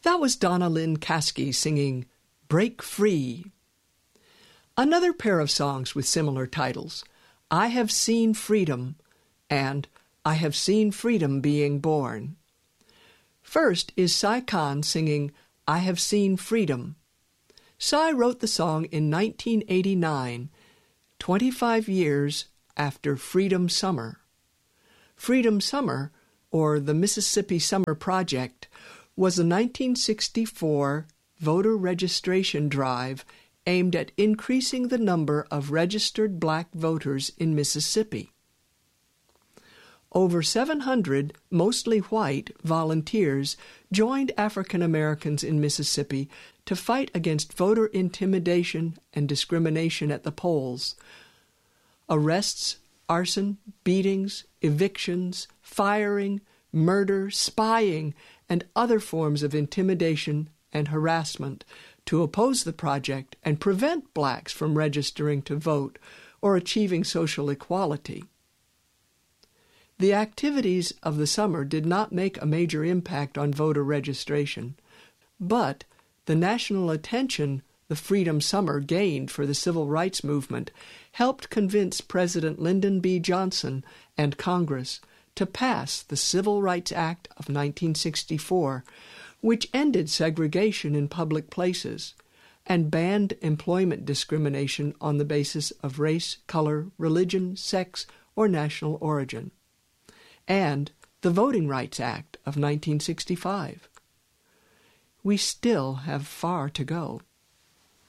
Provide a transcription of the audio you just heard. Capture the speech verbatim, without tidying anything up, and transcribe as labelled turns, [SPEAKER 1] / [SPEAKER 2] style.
[SPEAKER 1] That was Donna Lynn Caskey singing Break Free. Another pair of songs with similar titles, I Have Seen Freedom and I Have Seen Freedom Being Born. First is Sy Khan singing I Have Seen Freedom. Sy wrote the song in nineteen eighty-nine, twenty-five years after Freedom Summer. Freedom Summer, or the Mississippi Summer Project, was a nineteen sixty-four voter registration drive aimed at increasing the number of registered black voters in Mississippi. Over seven hundred, mostly white, volunteers joined African Americans in Mississippi to fight against voter intimidation and discrimination at the polls. Arrests, arson, beatings, evictions, firing, murder, spying, and other forms of intimidation and harassment to oppose the project and prevent blacks from registering to vote or achieving social equality. The activities of the summer did not make a major impact on voter registration, but the national attention the Freedom Summer gained for the civil rights movement helped convince President Lyndon B. Johnson and Congress to pass the Civil Rights Act of nineteen sixty-four, which ended segregation in public places and banned employment discrimination on the basis of race, color, religion, sex, or national origin, and the Voting Rights Act of nineteen sixty-five. We still have far to go.